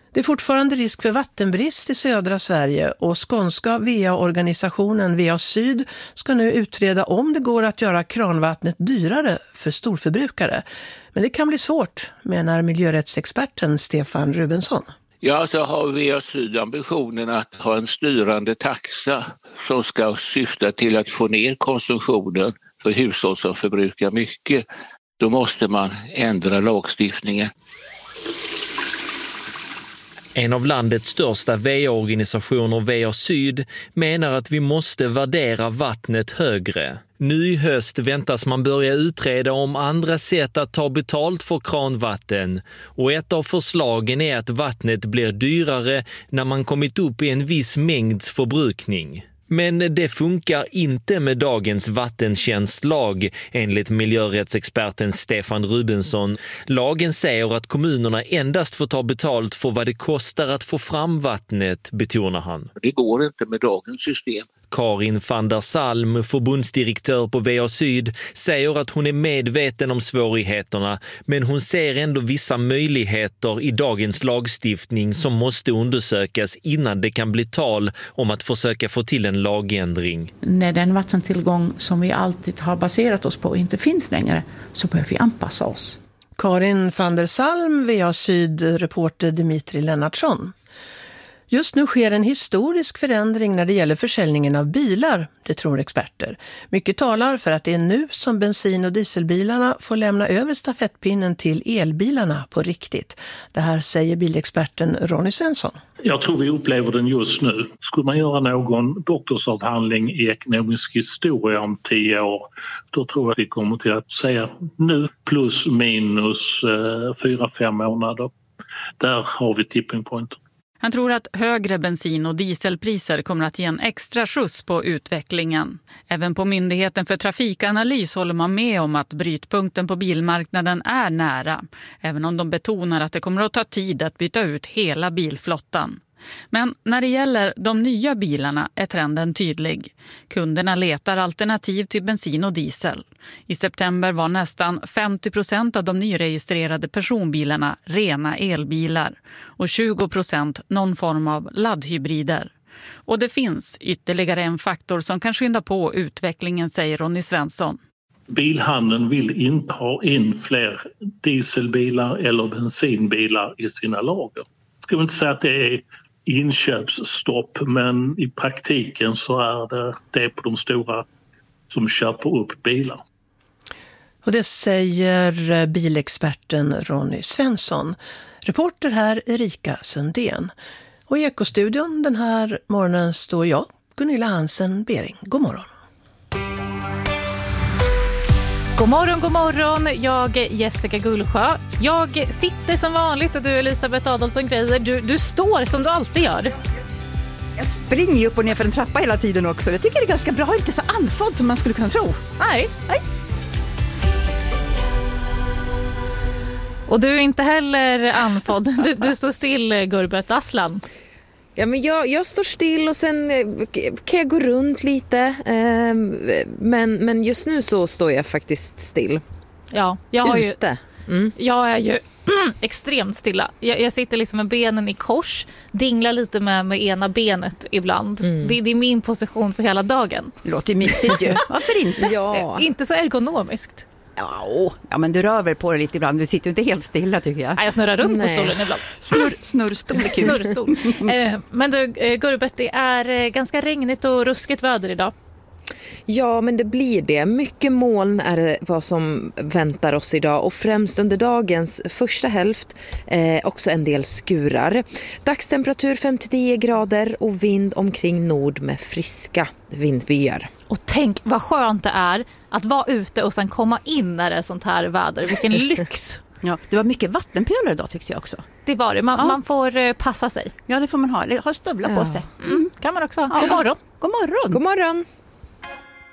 Det är fortfarande risk för vattenbrist i södra Sverige och skånska VA-organisationen VA Syd ska nu utreda om det går att göra kranvattnet dyrare för storförbrukare. Men det kan bli svårt, menar miljörättsexperten Stefan Rubensson. Ja, så har VA Syd ambitionen att ha en styrande taxa som ska syfta till att få ner konsumtionen för hushåll som förbrukar mycket. Då måste man ändra lagstiftningen. En av landets största VA-organisationer, VA Syd, menar att vi måste värdera vattnet högre. Nu i höst väntas man börja utreda om andra sätt att ta betalt för kranvatten. Och ett av förslagen är att vattnet blir dyrare när man kommit upp i en viss mängds förbrukning. Men det funkar inte med dagens vattentjänstlag, enligt miljörättsexperten Stefan Rubensson. Lagen säger att kommunerna endast får ta betalt för vad det kostar att få fram vattnet, betonar han. Det går inte med dagens system. Karin van der Salm, förbundsdirektör på VA Syd, säger att hon är medveten om svårigheterna, men hon ser ändå vissa möjligheter i dagens lagstiftning som måste undersökas innan det kan bli tal om att försöka få till en lagändring. När den vattentillgång som vi alltid har baserat oss på inte finns längre, så behöver vi anpassa oss. Karin van der Salm, VA Syd-reporter Dimitri Lennartsson. Just nu sker en historisk förändring när det gäller försäljningen av bilar, det tror experter. Mycket talar för att det är nu som bensin- och dieselbilarna får lämna över stafettpinnen till elbilarna på riktigt. Det här säger bilexperten Ronny Svensson. Jag tror vi upplever den just nu. Skulle man göra någon doktorsavhandling i ekonomisk historia om 10 år, då tror jag att vi kommer till att säga nu plus minus 4-5 månader. Där har vi tipping point. Han tror att högre bensin- och dieselpriser kommer att ge en extra skjuts på utvecklingen. Även på Myndigheten för trafikanalys håller man med om att brytpunkten på bilmarknaden är nära. Även om de betonar att det kommer att ta tid att byta ut hela bilflottan. Men när det gäller de nya bilarna är trenden tydlig. Kunderna letar alternativ till bensin och diesel. I september var nästan 50% av de nyregistrerade personbilarna rena elbilar och 20% någon form av laddhybrider. Och det finns ytterligare en faktor som kan skynda på utvecklingen, säger Ronny Svensson. Bilhandeln vill inte ha in fler dieselbilar eller bensinbilar i sina lager. Ska vi inte säga att det är inköpsstopp, men i praktiken så är det på de stora som köper upp bilar. Och det säger bilexperten Ronny Svensson. Reporter här Erika Sundén. Och i Ekostudion den här morgonen står jag, Gunilla Hansen-Bering. God morgon. God morgon. Jag Jessica Gullsjö. Jag sitter som vanligt och du Elisabeth Adolfsson Greijer. Du står som du alltid gör. Jag springer upp och ner för en trappa hela tiden också. Jag tycker det är ganska bra, inte så andfådd som man skulle kunna tro. Nej. Och du är inte heller andfådd. Du står still, Gurbet Aslan. Ja, men jag står still och sen kan jag gå runt lite. Men just nu så står jag faktiskt still. Ja, jag är ju extremt stilla. Jag sitter liksom med benen i kors, dinglar lite med ena benet ibland. Det är min position för hela dagen. Det låter mysigt ju. Varför inte? Ja. Inte så ergonomiskt. Ja, men du rör väl på dig lite ibland. Du sitter ju inte helt stilla, tycker jag. Nej, jag snurrar runt på stolen ibland. Snurrstol är kul. Snurrstol. Men du, Gurbet, det är ganska regnigt och ruskigt väder idag. Ja, men det blir det. Mycket moln är det vad som väntar oss idag och främst under dagens första hälft också en del skurar. Dagstemperatur 5-10 grader och vind omkring nord med friska vindbyar. Och tänk vad skönt det är att vara ute och sen komma in när det är sånt här väder. Vilken lyx! Ja, det var mycket vattenpölar idag tyckte jag också. Det var det. Man får passa sig. Ja, det får man ha. Ha stövlar på sig. Kan man också ha. God morgon. God morgon. God morgon.